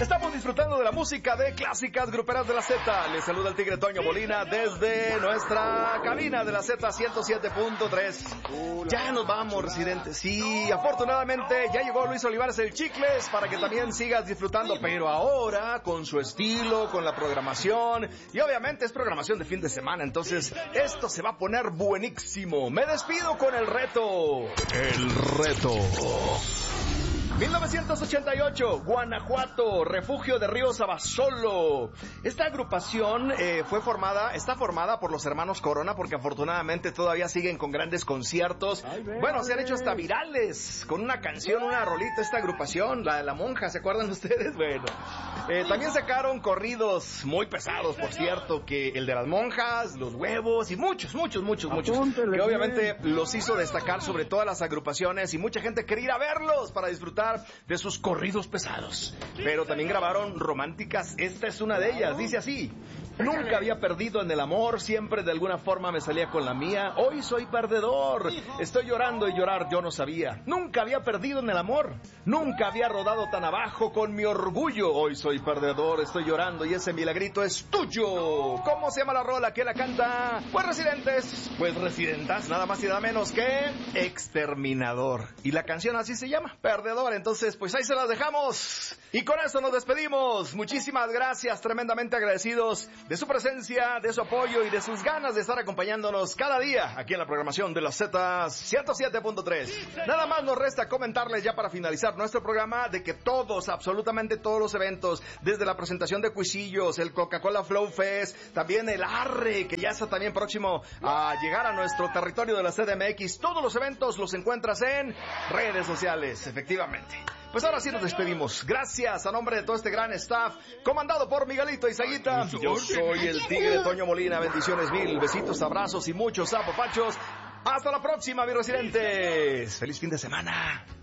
Estamos disfrutando de la música de Clásicas Gruperas de la Z. Les saluda el Tigre Toño Molina desde nuestra cabina de la Z 107.3. Ya nos vamos, residentes. Sí, afortunadamente ya llegó Luis Olivares el Chicles para que también sigas disfrutando, pero ahora con su estilo, con la programación, y obviamente es programación de fin de semana, entonces esto se va a poner buenísimo. Me despido con el reto. El reto. 1988, Guanajuato, Refugio de Río Sabasolo. Esta agrupación está formada por los hermanos Corona, porque afortunadamente todavía siguen con grandes conciertos. Bueno, se han hecho hasta virales con una canción, una rolita, esta agrupación, la de La Monja, ¿se acuerdan ustedes? Bueno, también sacaron corridos muy pesados, por cierto, que el de las monjas, los huevos y muchos, que obviamente los hizo destacar sobre todas las agrupaciones, y mucha gente quería ir a verlos para disfrutar de sus corridos pesados. Pero también grabaron románticas. Esta es una de ellas, dice así: nunca había perdido en el amor, siempre de alguna forma me salía con la mía. Hoy soy perdedor, estoy llorando y llorar yo no sabía. Nunca había perdido en el amor, nunca había rodado tan abajo con mi orgullo. Hoy soy perdedor, estoy llorando y ese milagrito es tuyo. ¿Cómo se llama la rola? ¿Quién la canta? Pues residentas, nada más y nada menos que Exterminador. Y la canción así se llama, Perdedor. Entonces, pues ahí se las dejamos. Y con eso nos despedimos. Muchísimas gracias, tremendamente agradecidos de su presencia, de su apoyo y de sus ganas de estar acompañándonos cada día aquí en la programación de la Z 107.3. Nada más nos resta comentarles ya para finalizar nuestro programa de que todos, absolutamente todos los eventos, desde la presentación de Cuisillos, el Coca-Cola Flow Fest, también el Arre, que ya está también próximo a llegar a nuestro territorio de la CDMX, todos los eventos los encuentras en redes sociales, efectivamente. Pues ahora sí nos despedimos. Gracias a nombre de todo este gran staff, comandado por Miguelito Izaguita. Yo soy el Tigre Toño Molina. Bendiciones mil, besitos, abrazos y muchos apapachos. Hasta la próxima, mis residentes. Feliz fin de semana.